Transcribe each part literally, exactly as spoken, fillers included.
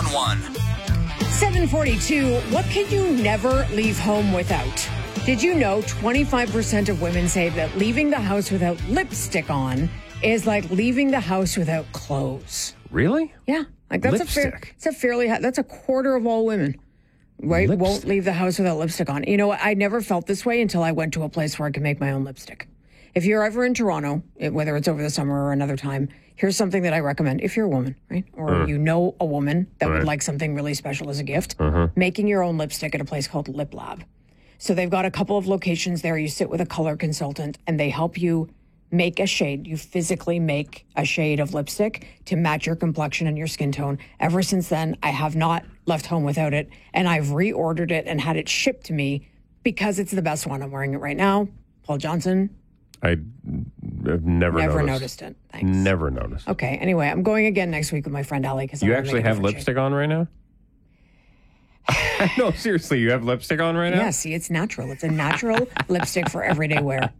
one. seven forty-two, what can you never leave home without? Did you know twenty-five percent of women say that leaving the house without lipstick on is like leaving the house without clothes? Really? Yeah. Like that's Lipstick. a fair, it's a fairly, that's a quarter of all women, right? Lipstick. Won't leave the house without lipstick on. You know what? I never felt this way until I went to a place where I could make my own lipstick. If you're ever in Toronto, it- whether it's over the summer or another time, here's something that I recommend. If you're a woman, right? Or Uh. you know a woman that Right. would like something really special as a gift, Uh-huh. making your own lipstick at a place called Lip Lab. So they've got a couple of locations there. You sit with a color consultant and they help you make a shade. You physically make a shade of lipstick to match your complexion and your skin tone. Ever since then, I have not left home without it. And I've reordered it and had it shipped to me because it's the best one. I'm wearing it right now. Paul Johnson. I have never, Never noticed. noticed it. Thanks. Never noticed. Okay. Anyway, I'm going again next week with my friend Allie. You actually have lipstick on right now? No, seriously, you have lipstick on right now? Yeah, see, it's natural. It's a natural lipstick for everyday wear.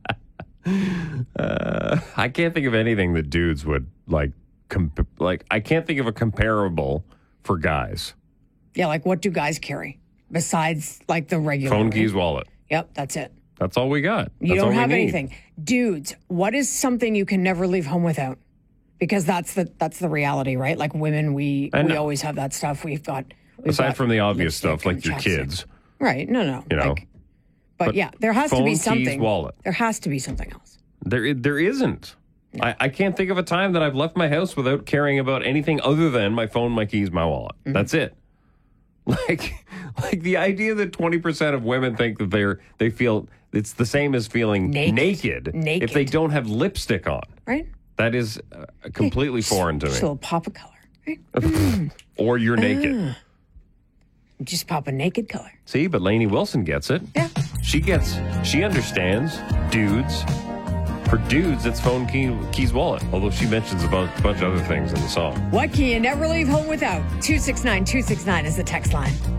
Uh, I can't think of anything that dudes would like. Comp- like, I can't think of a comparable for guys. Yeah, like what do guys carry besides like the regular Phone, right? keys, wallet. Yep, that's it. That's all we got. You That's all don't we have need. anything. Dudes, what is something you can never leave home without? Because that's the that's the reality, right? Like women, we I we know. always have that stuff. We've got we've Aside got from the obvious lipstick stuff like and your chapstick. kids. Right. No, no. You know. Like, but, But yeah, there has to phone, be keys, something. wallet. There has to be something else. There, there isn't. I, I can't think of a time that I've left my house without caring about anything other than my phone, my keys, my wallet. Mm-hmm. That's it. Like, like the idea that twenty percent of women think that they're they feel it's the same as feeling Naked. naked, Naked. if they don't have lipstick on. Right? That is uh, completely foreign to Just a me. little pop of color. Right? Or you're naked. Just pop a naked color. See, but Lainey Wilson gets it. Yeah. She gets, she understands dudes. For dudes, it's phone, key, keys, wallet. Although she mentions a bunch, bunch of other things in the song. What can you never leave home without? two six nine two six nine is the text line.